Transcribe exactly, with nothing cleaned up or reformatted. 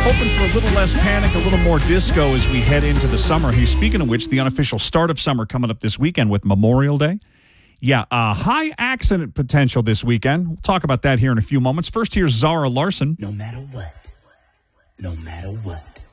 hoping for a little less panic, a little more disco as we head into the summer. Hey, speaking of which, the unofficial start of summer coming up this weekend with Memorial Day. Yeah, uh, high accident potential this weekend. We'll talk about that here in a few moments. First, here's Zara Larsson. No matter what, no matter what.